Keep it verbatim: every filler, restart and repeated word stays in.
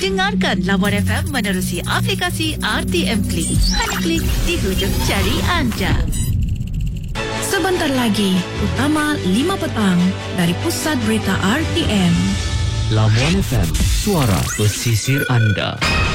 Dengarkan Lawan F M menerusi aplikasi R T M Klik. Hanya klik di hujung jari anda. Sebentar lagi, Utama lima petang dari Pusat Berita R T M. Lawan F M, suara pesisir anda.